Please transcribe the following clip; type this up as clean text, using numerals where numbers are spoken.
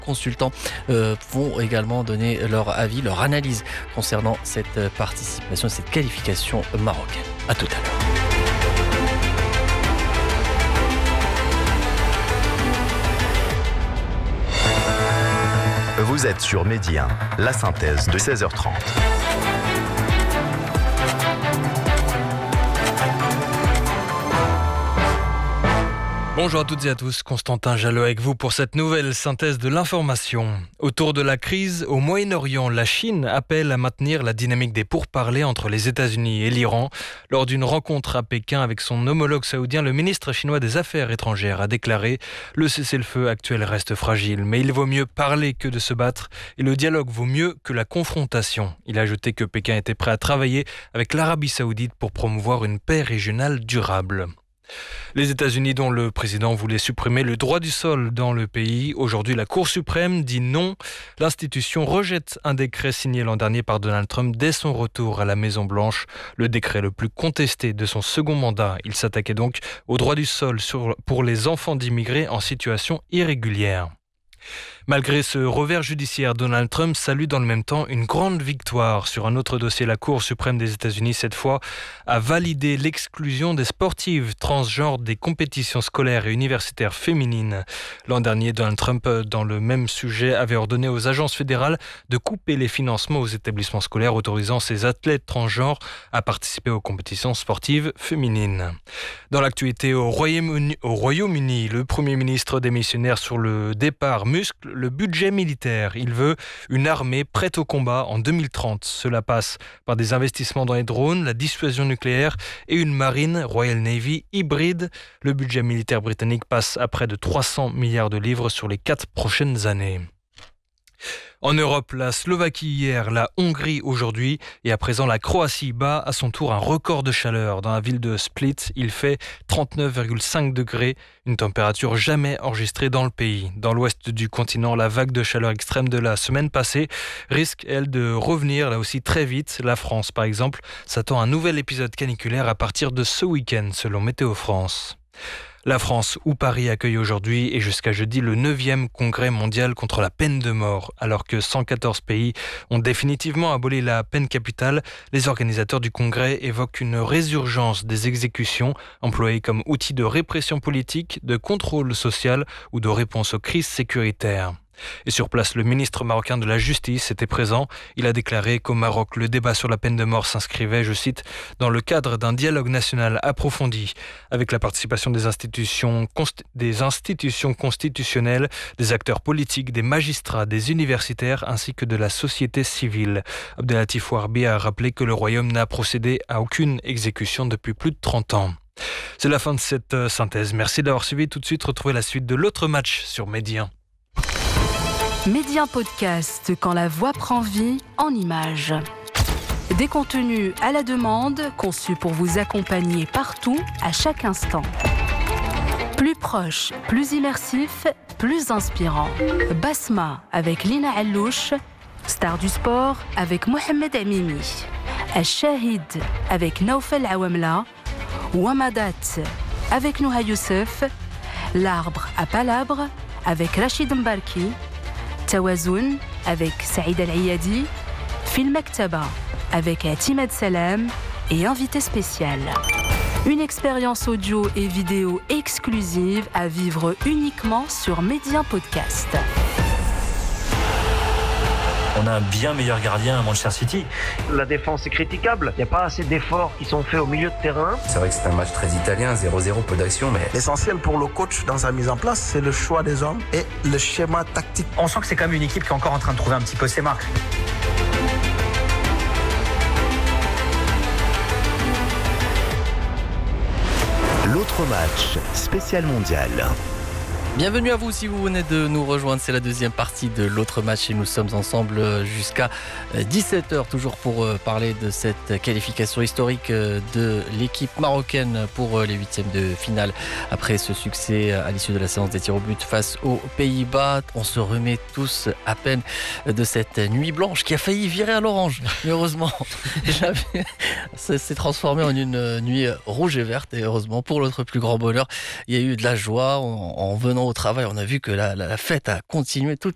consultants vont également donner leur avis, leur analyse concernant cette participation, cette qualification marocaine. À tout à l'heure. Vous êtes sur Midi 1, la synthèse de 16h30. Bonjour à toutes et à tous, Constantin Jallot avec vous pour cette nouvelle synthèse de l'information. Autour de la crise au Moyen-Orient, la Chine appelle à maintenir la dynamique des pourparlers entre les États-Unis et l'Iran. Lors d'une rencontre à Pékin avec son homologue saoudien, le ministre chinois des Affaires étrangères a déclaré « Le cessez-le-feu actuel reste fragile, mais il vaut mieux parler que de se battre et le dialogue vaut mieux que la confrontation ». Il a ajouté que Pékin était prêt à travailler avec l'Arabie saoudite pour promouvoir une paix régionale durable. Les États-Unis, dont le président voulait supprimer le droit du sol dans le pays, aujourd'hui la Cour suprême dit non. L'institution rejette un décret signé l'an dernier par Donald Trump dès son retour à la Maison-Blanche, le décret le plus contesté de son second mandat. Il s'attaquait donc au droit du sol pour les enfants d'immigrés en situation irrégulière. Malgré ce revers judiciaire, Donald Trump salue dans le même temps une grande victoire. Sur un autre dossier, la Cour suprême des États-Unis, cette fois, a validé l'exclusion des sportives transgenres des compétitions scolaires et universitaires féminines. L'an dernier, Donald Trump, dans le même sujet, avait ordonné aux agences fédérales de couper les financements aux établissements scolaires autorisant ces athlètes transgenres à participer aux compétitions sportives féminines. Dans l'actualité au Royaume-Uni, le Premier ministre démissionnaire sur le départ muscle le budget militaire. Il veut une armée prête au combat en 2030. Cela passe par des investissements dans les drones, la dissuasion nucléaire et une marine Royal Navy hybride. Le budget militaire britannique passe à près de 300 milliards de livres sur les 4 prochaines années. En Europe, la Slovaquie hier, la Hongrie aujourd'hui et à présent la Croatie bat à son tour un record de chaleur. Dans la ville de Split, il fait 39,5 degrés, une température jamais enregistrée dans le pays. Dans l'ouest du continent, la vague de chaleur extrême de la semaine passée risque, elle, de revenir là aussi très vite. La France, par exemple, s'attend à un nouvel épisode caniculaire à partir de ce week-end, selon Météo France. La France, où Paris accueille aujourd'hui et jusqu'à jeudi le 9e congrès mondial contre la peine de mort. Alors que 114 pays ont définitivement aboli la peine capitale, les organisateurs du congrès évoquent une résurgence des exécutions employées comme outil de répression politique, de contrôle social ou de réponse aux crises sécuritaires. Et sur place, le ministre marocain de la Justice était présent. Il a déclaré qu'au Maroc, le débat sur la peine de mort s'inscrivait, je cite, dans le cadre d'un dialogue national approfondi, avec la participation des institutions constitutionnelles, des acteurs politiques, des magistrats, des universitaires, ainsi que de la société civile. Abdelatif Ouarbi a rappelé que le Royaume n'a procédé à aucune exécution depuis plus de 30 ans. C'est la fin de cette synthèse. Merci d'avoir suivi. Tout de suite, retrouvez la suite de l'autre match sur Midi 1. Midi 1 Podcast, quand la voix prend vie en images. Des contenus à la demande, conçus pour vous accompagner partout, à chaque instant. Plus proche, plus immersif, plus inspirant. Basma avec Lina Allouche, Star du sport avec Mohamed Amimi. Al-Shahid avec Naoufel Awamla. Wamadat avec Nouha Youssef. L'arbre à palabre avec Rachid Mbarki. Tawazoun avec Saïd Al-Ayadi, Film Maktaba avec Timad Salam et invité spécial. Une expérience audio et vidéo exclusive à vivre uniquement sur Midi 1 Podcast. On a un bien meilleur gardien à Manchester City. La défense est critiquable. Il n'y a pas assez d'efforts qui sont faits au milieu de terrain. C'est vrai que c'est un match très italien, 0-0, peu d'action, mais... L'essentiel pour le coach dans sa mise en place, c'est le choix des hommes et le schéma tactique. On sent que c'est quand même une équipe qui est encore en train de trouver un petit peu ses marques. L'autre match, spécial mondial. Bienvenue à vous si vous venez de nous rejoindre, c'est la deuxième partie de l'autre match et nous sommes ensemble jusqu'à 17h toujours pour parler de cette qualification historique de l'équipe marocaine pour les huitièmes de finale. Après ce succès à l'issue de la séance des tirs au but face aux Pays-Bas, on se remet tous à peine de cette nuit blanche qui a failli virer à l'orange. Mais heureusement, ça s'est transformé en une nuit rouge et verte et heureusement pour notre plus grand bonheur, il y a eu de la joie en venant au travail. On a vu que la fête a continué toute